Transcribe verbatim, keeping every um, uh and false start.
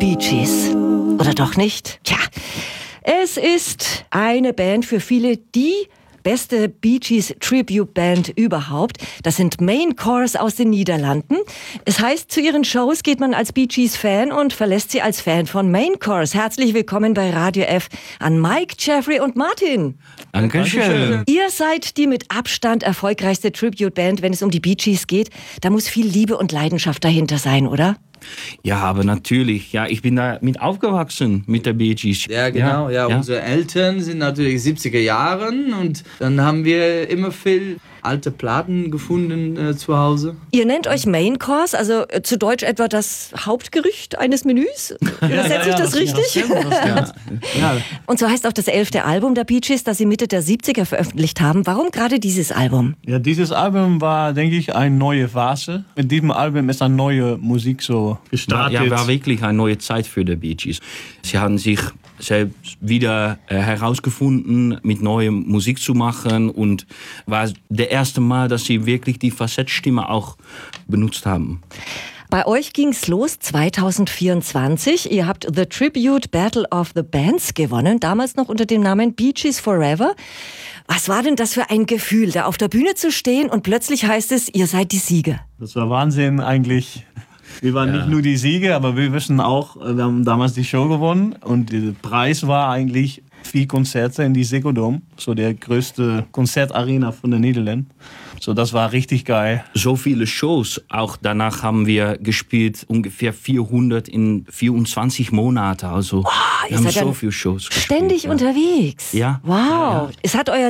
Bee Gees. Oder doch nicht? Tja, es ist eine Band für viele, die beste Bee Gees Tribute Band überhaupt. Das sind Main Chorus aus den Niederlanden. Es heißt, zu ihren Shows geht man als Bee Gees Fan und verlässt sie als Fan von Main Chorus. Herzlich willkommen bei Radio F an Mike, Jeffrey und Martin. Dankeschön. Ihr seid die mit Abstand erfolgreichste Tribute Band, wenn es um die Bee Gees geht. Da muss viel Liebe und Leidenschaft dahinter sein, oder? Ja, aber natürlich. Ja, ich bin da mit aufgewachsen mit der Bee Gees. Ja, genau. Ja, ja. Unsere Eltern sind natürlich siebziger Jahren und dann haben wir immer viel alte Platten gefunden äh, zu Hause. Ihr nennt euch Main Course, also äh, zu Deutsch etwa das Hauptgericht eines Menüs? Übersetze ich das ja, richtig? Ja, ja. Ja. Und so heißt auch das elfte Album der Bee Gees, das sie Mitte der siebziger veröffentlicht haben. Warum gerade dieses Album? Ja, dieses Album war, denke ich, eine neue Phase. Mit diesem Album ist eine neue Musik so gestartet. Ja, war wirklich eine neue Zeit für die Bee Gees. Sie haben sich selbst wieder äh, herausgefunden, mit neuer Musik zu machen, und war der erste Mal, dass sie wirklich die Facettstimme auch benutzt haben. Bei euch ging's los zwanzig vierundzwanzig. Ihr habt The Tribute Battle of the Bands gewonnen, damals noch unter dem Namen Bee Gees Forever. Was war denn das für ein Gefühl, da auf der Bühne zu stehen und plötzlich heißt es, ihr seid die Sieger? Das war Wahnsinn eigentlich. Wir waren ja. nicht nur die Sieger, aber wir wissen auch, wir haben damals die Show gewonnen und der Preis war eigentlich vier Konzerte in die Ziggo Dome, so der größte Konzertarena von den Niederlanden. So, das war richtig geil. So viele Shows, auch danach haben wir gespielt, ungefähr vierhundert in vierundzwanzig Monaten. Also oh, wir haben so viele Shows gespielt. Ständig ja. unterwegs. Ja. Wow. Ja, ja. Es hat euer